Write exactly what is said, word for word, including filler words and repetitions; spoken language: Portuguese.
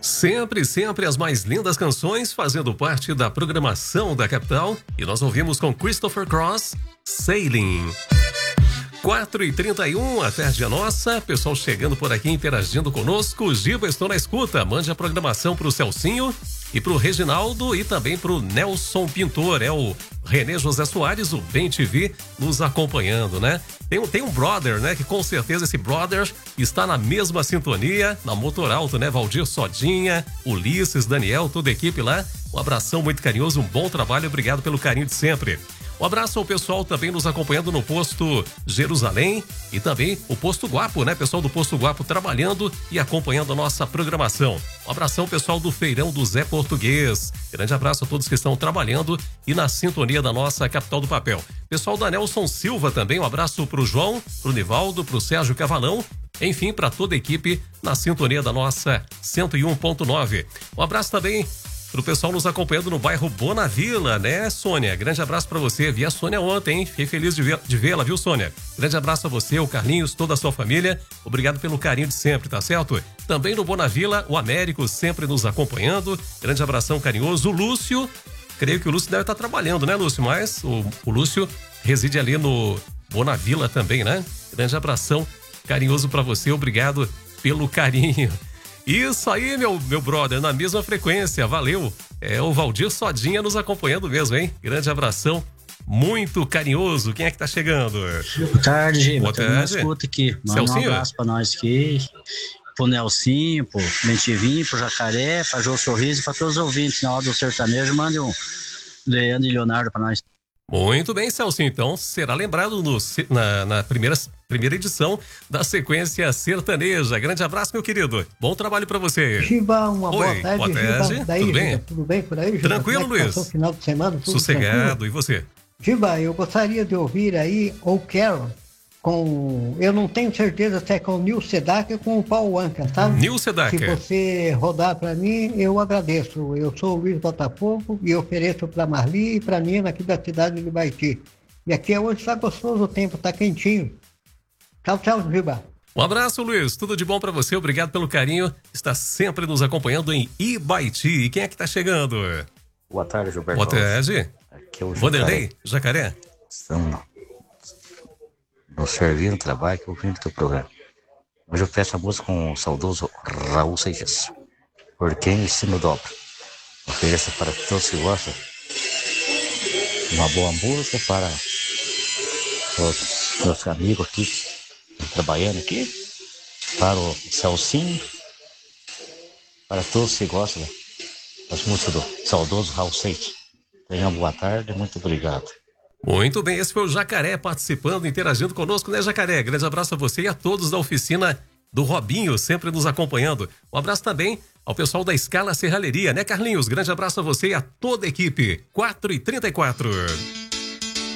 Sempre, sempre as mais lindas canções fazendo parte da programação da capital. E nós ouvimos com Christopher Cross, Sailing. quatro e trinta e um, a tarde é nossa. Pessoal chegando por aqui, interagindo conosco. Giba, estou na escuta. Mande a programação pro Celcinho e pro Reginaldo e também pro Nelson Pintor. É o Renê José Soares, o Bem T V, nos acompanhando, né? Tem, tem um brother, né? Que com certeza esse brother está na mesma sintonia, na Motor Alto, né? Valdir Sodinha, Ulisses, Daniel, toda a equipe lá. Um abração muito carinhoso, um bom trabalho. Obrigado pelo carinho de sempre. Um abraço ao pessoal também nos acompanhando no posto Jerusalém e também o posto Guapo, né? Pessoal do posto Guapo trabalhando e acompanhando a nossa programação. Um abração pessoal do Feirão do Zé Português. Grande abraço a todos que estão trabalhando e na sintonia da nossa capital do papel. Pessoal da Nelson Silva também, um abraço pro João, pro Nivaldo, pro Sérgio Cavalão. Enfim, para toda a equipe na sintonia da nossa cento e um ponto nove. Um abraço também pro pessoal nos acompanhando no bairro Bonavila, né, Sônia? Grande abraço para você. Vi a Sônia ontem, hein? Fiquei feliz de, ver, de vê-la, viu, Sônia? Grande abraço a você, o Carlinhos, toda a sua família. Obrigado pelo carinho de sempre, tá certo? Também no Bonavila, o Américo sempre nos acompanhando. Grande abração carinhoso. O Lúcio, creio que o Lúcio deve estar trabalhando, né, Lúcio? Mas o, o Lúcio reside ali no Bonavila também, né? Grande abração carinhoso para você. Obrigado pelo carinho. Isso aí, meu, meu brother, na mesma frequência, valeu. É o Valdir Sodinha nos acompanhando mesmo, hein? Grande abração, muito carinhoso. Quem é que tá chegando? Boa tarde, Giba. Boa tarde. Escuta aqui. Manda um abraço pra nós aqui, pro Nelsinho, pro Mentivinho, pro Jacaré, pra Jô Sorriso e pra todos os ouvintes na hora do sertanejo. Mande um Leandro e Leonardo pra nós. Muito bem, Celcinho. Então, será lembrado no, na, na primeira, primeira edição da sequência sertaneja. Grande abraço, meu querido. Bom trabalho pra você. Giba, uma Oi, boa tarde. Boa tarde. Giba, daí, tudo bem? Giba, tudo bem por aí, Giba? Tranquilo, Como é que Luiz? passou o final de semana, tudo sossegado. Tranquilo? E você? Giba, eu gostaria de ouvir aí o Carol com... Eu não tenho certeza se é com o Nil Sedaka ou com o Paul Anka, sabe? Nil Sedaka. Se você rodar para mim, eu agradeço. Eu sou o Luiz Botafogo e ofereço para Marli e para Nina aqui da cidade de Baiti. E aqui hoje está gostoso o tempo, está quentinho. Tchau, tchau, Giba. Um abraço, Luiz. Tudo de bom pra você. Obrigado pelo carinho. Está sempre nos acompanhando em Ibaiti. E quem é que tá chegando? Boa tarde, Gilberto. Boa tarde. Aqui é o Vanderlei, Jacaré. Estamos no servindo trabalho que eu vim do teu programa. Hoje eu peço a música com o saudoso Raul Seixas. Por quem ensino dobra. Ofereço para todos que gostam uma boa música para os meus amigos aqui, trabalhando aqui, para o Celcinho, para todos que gostam das músicas do saudoso Raul Seixas. Tenha uma boa tarde, muito obrigado. Muito bem, esse foi o Jacaré participando, interagindo conosco, né, Jacaré? Grande abraço a você e a todos da oficina do Robinho, sempre nos acompanhando. Um abraço também ao pessoal da Escala Serralheria, né, Carlinhos? Grande abraço a você e a toda a equipe. quatro e trinta e quatro.